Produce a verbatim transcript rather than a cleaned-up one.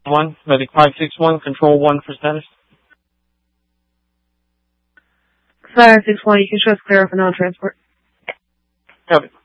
one, Medic five six one, control one for status. five six one, you can show us clear for non-transport. Copy.